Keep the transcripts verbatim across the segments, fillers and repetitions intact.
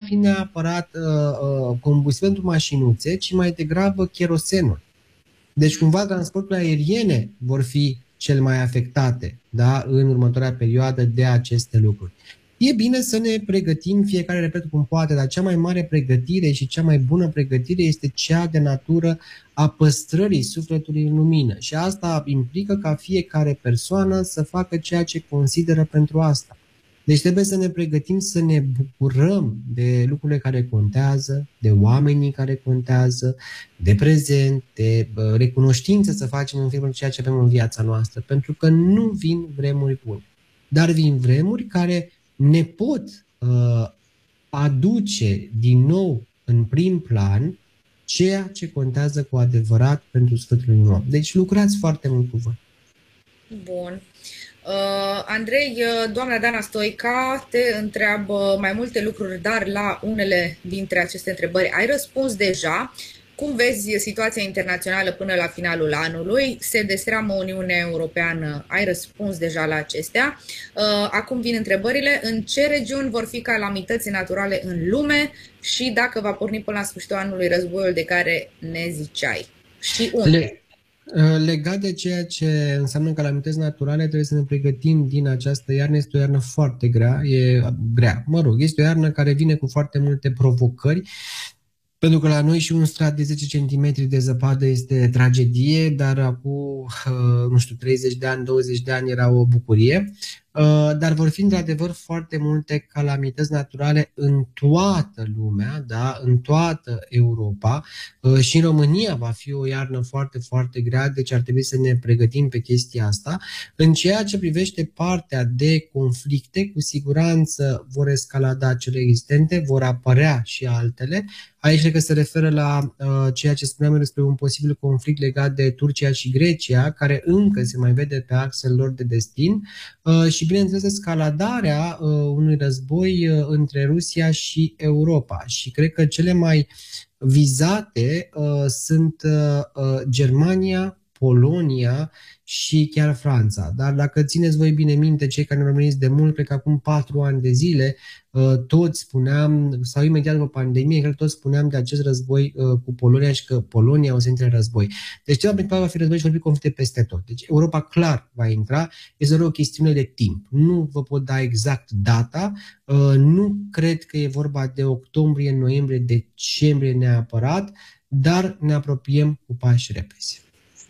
fi neapărat uh, uh, combustibil pentru mașinuțe, ci mai degrabă cherosenul. Deci cumva transporturile aeriene vor fi cel mai afectate, da, în următoarea perioadă de aceste lucruri. E bine să ne pregătim fiecare, repet, cum poate, dar cea mai mare pregătire și cea mai bună pregătire este cea de natură a păstrării sufletului în lumină. Și asta implică ca fiecare persoană să facă ceea ce consideră pentru asta. Deci trebuie să ne pregătim să ne bucurăm de lucrurile care contează, de oamenii care contează, de prezent, de recunoștință să facem în felul ceea ce avem în viața noastră, pentru că nu vin vremuri bune, dar vin vremuri care ne pot uh, aduce din nou în prim plan ceea ce contează cu adevărat pentru sufletul unui om. Deci lucrați foarte mult cu voi. Bun. Uh, Andrei, doamna Dana Stoica te întreabă mai multe lucruri, dar la unele dintre aceste întrebări ai răspuns deja. Cum vezi situația internațională până la finalul anului? Se destramă Uniunea Europeană, ai răspuns deja la acestea. Uh, acum vin întrebările. În ce regiuni vor fi calamități naturale în lume și dacă va porni până la sfârșitul anului războiul de care ne ziceai? Și unde? Le... Legat de ceea ce înseamnă calamități naturale, trebuie să ne pregătim din această iarnă. Este o iarnă foarte grea, e grea, mă rog, este o iarnă care vine cu foarte multe provocări, pentru că la noi și un strat de zece centimetri de zăpadă este tragedie, dar acum, nu știu, treizeci de ani, douăzeci de ani era o bucurie. Dar vor fi într-adevăr foarte multe calamități naturale în toată lumea, da? În toată Europa, și în România va fi o iarnă foarte, foarte grea, deci ar trebui să ne pregătim pe chestia asta. În ceea ce privește partea de conflicte, cu siguranță vor escalada cele existente, vor apărea și altele. Aici cred că se referă la uh, ceea ce spuneam despre un posibil conflict legat de Turcia și Grecia, care încă se mai vede pe axele lor de destin, uh, și bineînțeles escaladarea uh, unui război uh, între Rusia și Europa. Și cred că cele mai vizate uh, sunt uh, uh, Germania, Polonia și chiar Franța. Dar dacă țineți voi bine minte, cei care ne urmăriți de mult, cred că acum patru ani de zile, toți spuneam, sau imediat după pandemie, cred că toți spuneam de acest război cu Polonia și că Polonia o să intre în război. Deci ceva principal va fi război și vor fi conflicte peste tot. Deci Europa clar va intra, este doar o chestiune de timp. Nu vă pot da exact data, nu cred că e vorba de octombrie, noiembrie, decembrie neapărat, dar ne apropiem cu pași repezi.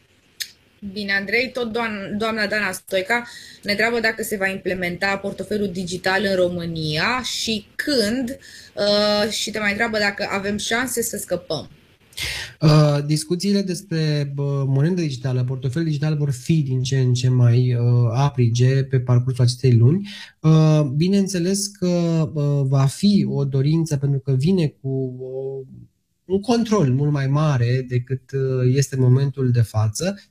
Bine, Andrei, tot doamna, doamna Dana Stoica ne întreabă dacă se va implementa portofelul digital în România și când, uh, și te mai întreabă dacă avem șanse să scăpăm. Uh, discuțiile despre uh, monedă digitală, portofel digital vor fi din ce în ce mai uh, aprige pe parcursul acestei luni. Uh, bineînțeles că uh, va fi o dorință, pentru că vine cu uh, un control mult mai mare decât uh, este în momentul de față.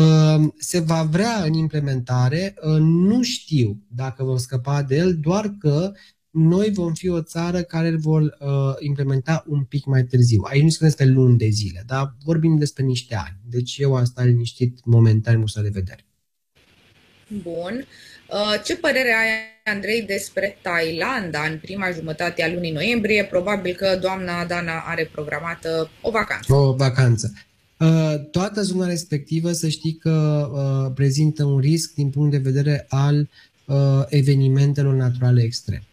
Se va vrea în implementare, nu știu dacă vom scăpa de el, doar că noi vom fi o țară care îl vor implementa un pic mai târziu. Aici nu se despre luni de zile, dar vorbim despre niște ani. Deci eu am stat liniștit momentan în de vedere. Bun. Ce părere ai, Andrei, despre Thailanda în prima jumătate a lunii noiembrie? Probabil că doamna Dana are programată o vacanță. O vacanță. Toată zona respectivă, să știi că uh, prezintă un risc din punct de vedere al uh, evenimentelor naturale extreme.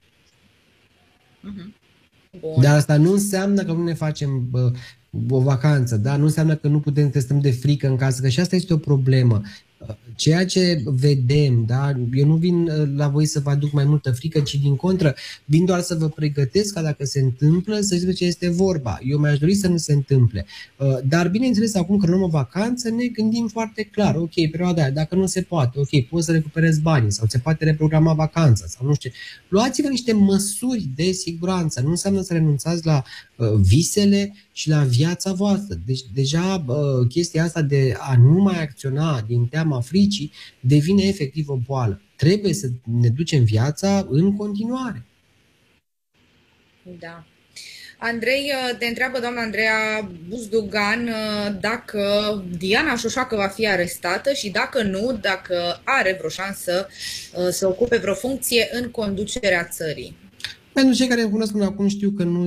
Uh-huh. Dar asta nu înseamnă că nu ne facem uh, o vacanță, da? Nu înseamnă că nu putem să stăm de frică în casă, că și asta este o problemă. Ceea ce vedem, da? Eu nu vin la voi să vă aduc mai multă frică, ci din contră, vin doar să vă pregătesc ca dacă se întâmplă să știți de ce este vorba. Eu mi-aș dori să nu se întâmple. Dar bineînțeles, acum că luăm o vacanță, ne gândim foarte clar. Ok, perioada aia, dacă nu se poate, ok, poți să recuperezi banii sau se poate reprograma vacanța sau nu știu. Luați-vă niște măsuri de siguranță. Nu înseamnă să renunțați la uh, visele și la viața voastră. Deci deja uh, chestia asta de a nu mai acționa din teama fricii devine efectiv o boală. Trebuie să ne ducem viața în continuare. Da. Andrei, te întreabă doamna Andreea Buzdugan dacă Diana Șoșoacă va fi arestată și dacă nu, dacă are vreo șansă să ocupe vreo funcție în conducerea țării. Pentru cei care îmi cunosc până acum știu că nu